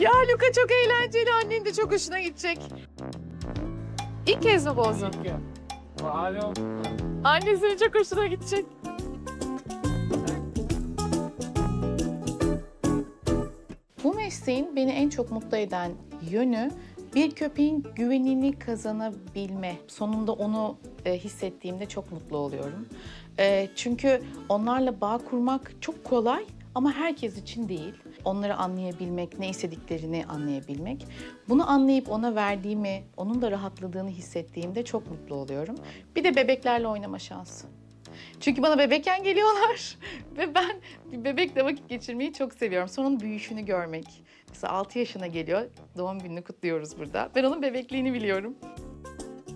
Ya Luka çok eğlenceli. Annen de çok hoşuna gidecek. İlk kez mi bozdun? Alo. Annesinin çok hoşuna gidecek. Bu mesleğin beni en çok mutlu eden yönü bir köpeğin güvenini kazanabilme. Sonunda onu hissettiğimde çok mutlu oluyorum. Çünkü onlarla bağ kurmak çok kolay ama herkes için değil. Onları anlayabilmek, ne istediklerini anlayabilmek. Bunu anlayıp ona verdiğimi, onun da rahatladığını hissettiğimde çok mutlu oluyorum. Bir de bebeklerle oynama şansı. Çünkü bana bebekken geliyorlar ve ben bir bebekle vakit geçirmeyi çok seviyorum. Sonra onun büyüyüşünü görmek. Mesela 6 yaşına geliyor, doğum gününü kutluyoruz burada. Ben onun bebekliğini biliyorum.